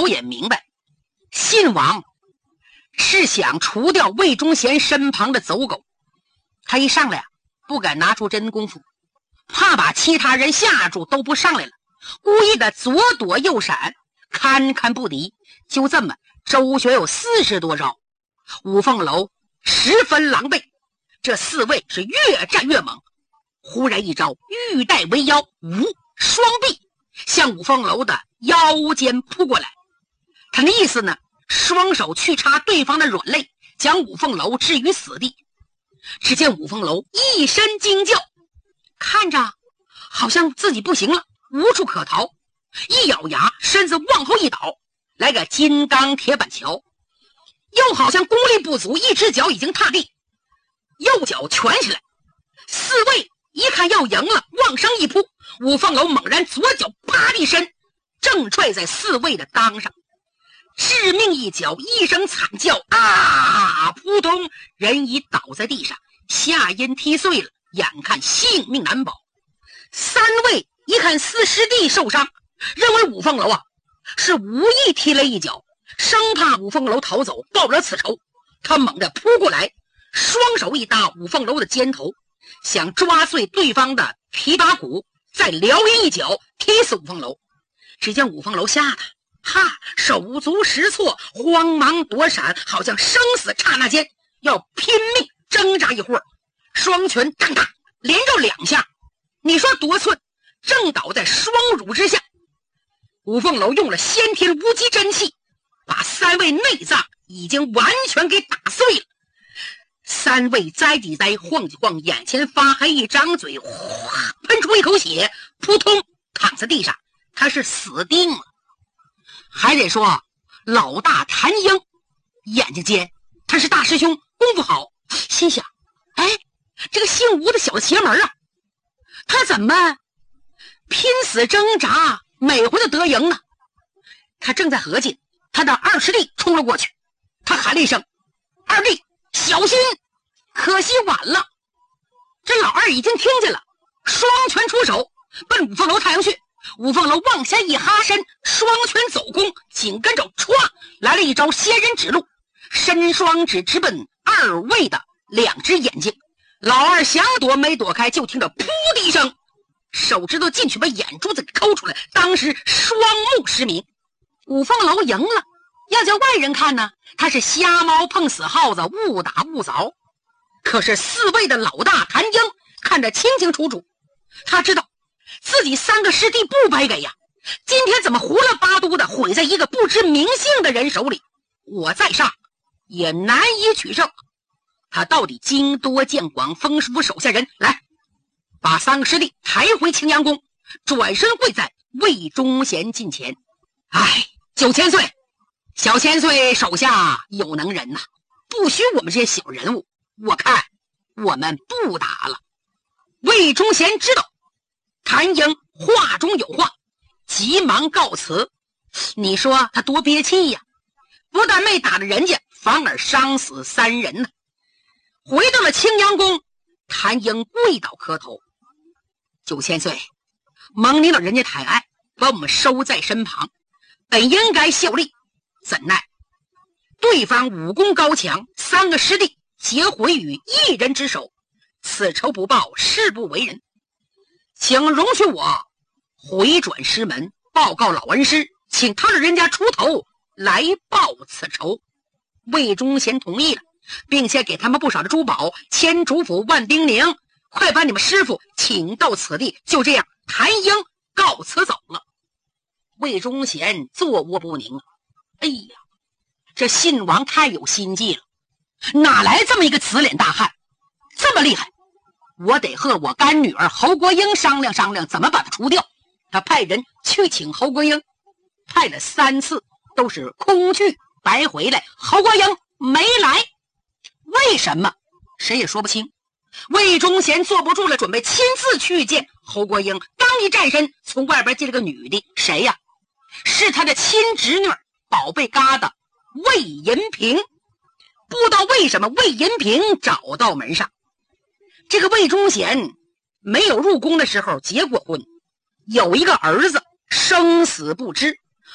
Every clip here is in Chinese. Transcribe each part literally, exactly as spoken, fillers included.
老也明白，信王是想除掉魏忠贤身旁的走狗。他一上来啊，不敢拿出真功夫，怕把其他人吓住，都不上来了，故意的左躲右闪，堪堪不敌。就这么周旋有四十多招，五凤楼十分狼狈。这四位是越战越猛，忽然一招玉带为腰，无双臂向五凤楼的腰间扑过来。他的意思呢，双手去插对方的软肋，将五凤楼置于死地。只见五凤楼一声惊叫，看着好像自己不行了，无处可逃，一咬牙，身子往后一倒，来个金刚铁板桥，又好像功力不足，一只脚已经踏地，右脚拳起来。四位一看要赢了，往上一扑，五凤楼猛然左脚啪地身，正踹在四位的裆上，致命一脚，一声惨叫，啊！扑通，人已倒在地上，下阴踢碎了，眼看性命难保。三位一看四师弟受伤，认为五凤楼啊是无意踢了一脚，生怕五凤楼逃走，报了此仇。他猛地扑过来，双手一搭五凤楼的肩头，想抓碎对方的琵琶骨，再撩人一脚踢死五凤楼。只见五凤楼吓得哈手足失措，慌忙躲闪，好像生死刹那间要拼命挣扎一会儿，双拳当当连着两下，你说多寸，正倒在双乳之下。五凤楼用了先天无极真气，把三位内脏已经完全给打碎了。三位栽几栽，晃几晃，眼前发黑，一张嘴哗喷出一口血，扑通躺在地上，他是死定了。还得说老大谭英眼睛尖，他是大师兄，功夫好，心想哎，这个姓吴的小子邪门啊，他怎么拼死挣扎每回都得赢呢？他正在合计，他的二师弟冲了过去，他喊了一声二弟小心，可惜晚了。这老二已经听见了，双拳出手奔五凤楼太阳穴。五凤楼往下一哈身，双拳走攻，紧跟着歘来了一招仙人指路，伸双指直奔二位的两只眼睛。老二想躲没躲开，就听着噗的一声，手指头进去把眼珠子给抠出来，当时双目失明。五凤楼赢了，要叫外人看呢，他是瞎猫碰死耗子，误打误凿。可是四位的老大谭英看得清清楚楚，他知道自己三个师弟不白给呀，今天怎么胡了八嘟的毁在一个不知名姓的人手里，我再上也难以取胜。他到底经多见广，封叔手下人来，把三个师弟抬回青阳宫，转身跪在魏忠贤近前。哎，九千岁，小千岁手下有能人呐、啊，不许我们这些小人物，我看我们不打了。魏忠贤知道谭英话中有话，急忙告辞。你说他多憋气呀，不但没打了人家，反而伤死三人呢。回到了青阳宫，谭英跪倒磕头，九千岁，蒙您老人家抬爱，把我们收在身旁，本应该效力，怎奈对方武功高强，三个师弟皆毁于一人之手，此仇不报，誓不为人。请容许我回转师门，报告老恩师，请他老人家出头来报此仇。魏忠贤同意了，并且给他们不少的珠宝，千主府万叮咛，快把你们师傅请到此地。就这样，谭英告辞走了。魏忠贤坐卧不宁，哎呀，这信王太有心计了，哪来这么一个紫脸大汉，这么厉害？我得和我干女儿侯国英商量商量，怎么把他除掉。他派人去请侯国英，派了三次都是空去白回来，侯国英没来。为什么？谁也说不清。魏忠贤坐不住了，准备亲自去见侯国英。刚一站身，从外边进了个女的，谁呀？是他的亲侄女，宝贝疙瘩魏银平。不知道为什么魏银平找到门上。这个魏忠贤没有入宫的时候结过婚，有一个儿子，生死不知。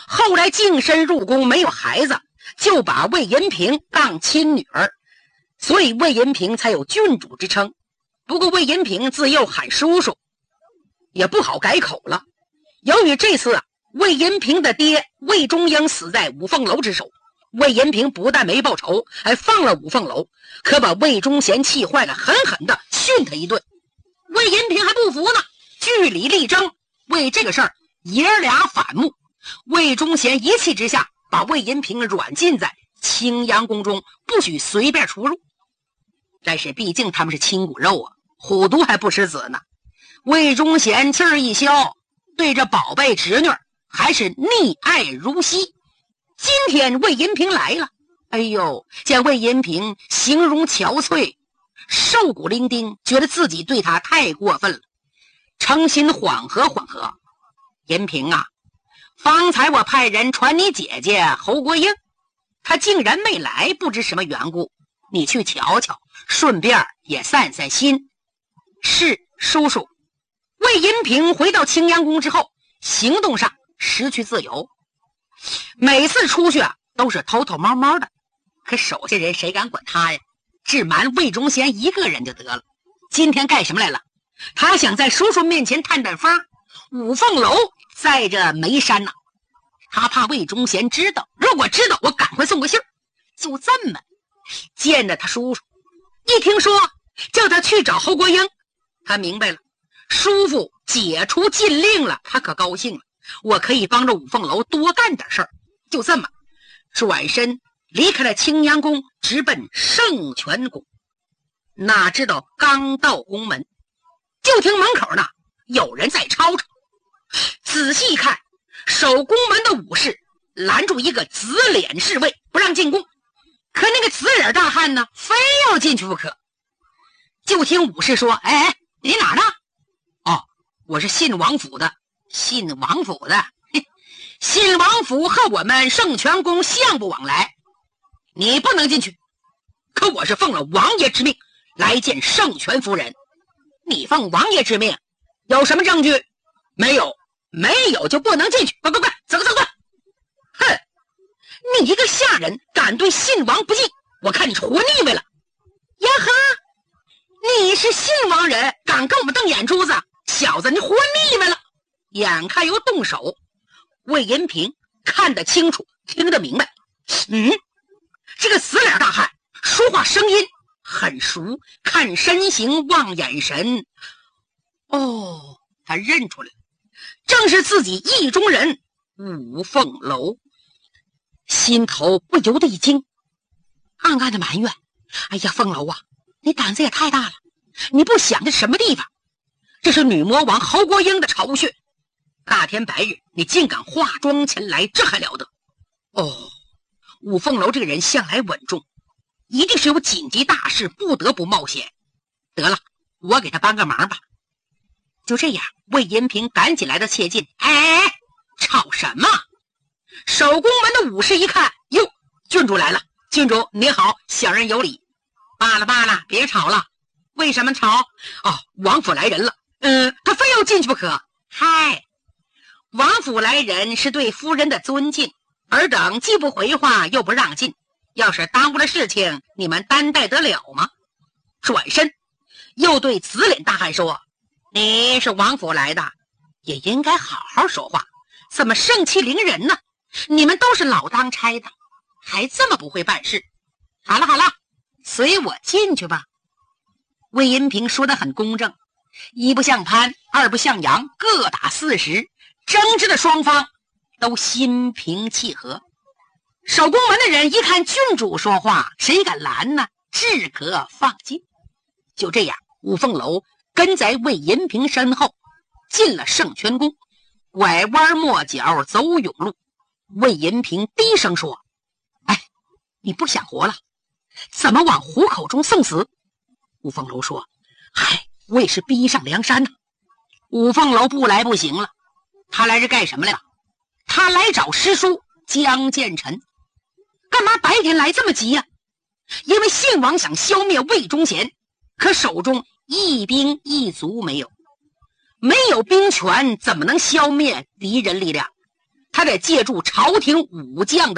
后来净身入宫，没有孩子，就把魏银平当亲女儿，所以魏银平才有郡主之称。不过魏银平自幼喊叔叔，也不好改口了。由于这次啊，魏银平的爹魏忠英死在五凤楼之手，魏银平不但没报仇，还放了五凤楼，可把魏忠贤气坏了，狠狠地训他一顿。魏银平还不服呢，据理力争，为这个事儿爷俩反目。魏忠贤一气之下，把魏银平软禁在青阳宫中，不许随便出入。但是毕竟他们是亲骨肉啊，虎毒还不食子呢。魏忠贤气儿一消，对着宝贝侄女还是溺爱如昔。今天魏银平来了，哎呦，见魏银平形容憔悴，瘦骨伶仃，觉得自己对他太过分了，诚心缓和缓和。银平啊，方才我派人传你姐姐侯国英，她竟然没来，不知什么缘故，你去瞧瞧，顺便也散散心。是叔叔。魏银平回到青阳宫之后，行动上失去自由，每次出去啊都是偷偷摸摸的，可手下人谁敢管他呀？只瞒魏忠贤一个人就得了。今天干什么来了？他想在叔叔面前探探风。五凤楼在这眉山呢，他怕魏忠贤知道，如果知道，我赶快送个信儿。就这么见着他叔叔，一听说叫他去找侯国英，他明白了，叔父解除禁令了，他可高兴了，我可以帮着五凤楼多干点事儿。就这么转身离开了青阳宫，直奔圣泉宫。哪知道刚到宫门，就听门口呢有人在吵吵。仔细一看，守宫门的武士拦住一个紫脸侍卫，不让进宫。可那个紫脸大汉呢，非要进去不可。就听武士说：“哎哎，你哪呢？”“哦，我是信王府的。”“信王府的？信王府和我们圣泉宫相不往来，你不能进去。可我是奉了王爷之命来见圣泉夫人。”“你奉王爷之命，有什么证据？”“没有，没有就不能进去。快快快，走走走！”“哼，你一个下人敢对信王不敬，我看你是活腻歪了。”“呀呵，你是信王人，敢跟我们瞪眼珠子？小子，你活腻歪了！”眼看要动手，魏银平看得清楚，听得明白。嗯，这个死脸大汉说话声音很熟，看身形望眼神，哦，他认出来了，正是自己意中人五凤楼。心头不由得一惊，暗暗的埋怨：“哎呀，凤楼啊，你胆子也太大了！你不想的什么地方？这是女魔王侯国英的巢穴，大天白日你竟敢化妆前来，这还了得！”哦，五凤楼这个人向来稳重，一定是有紧急大事不得不冒险。得了，我给他帮个忙吧。就这样，魏银平赶紧来到切近。“哎，吵什么？”守宫门的武士一看，哟，郡主来了。“郡主你好，小人有礼。”“罢了罢了，别吵了。为什么吵？”“哦，王府来人了。嗯，他非要进去不可。”“嗨，王府来人是对夫人的尊敬，尔等既不回话又不让进，要是耽误了事情，你们担待得了吗？”转身又对紫脸大汉说：“你是王府来的，也应该好好说话，怎么盛气凌人呢？你们都是老当差的，还这么不会办事。好了好了，随我进去吧。”魏银平说得很公正，一不像潘，二不像杨，各打四十，争执的双方都心平气和。守宫门的人一看郡主说话，谁敢拦呢？只可放进。就这样，五凤楼跟在魏银平身后进了圣泉宫，拐弯抹角走甬路。魏银平低声说：“哎，你不想活了，怎么往虎口中送死？”五凤楼说：“嗨，我也是逼上梁山呢。”五凤楼不来不行了，他来这干什么来了？他来找师叔江建成。干嘛白天来这么急呀？因为信王想消灭魏忠贤，可手中一兵一卒没有，没有兵权怎么能消灭敌人力量？ 他得借助朝廷武将的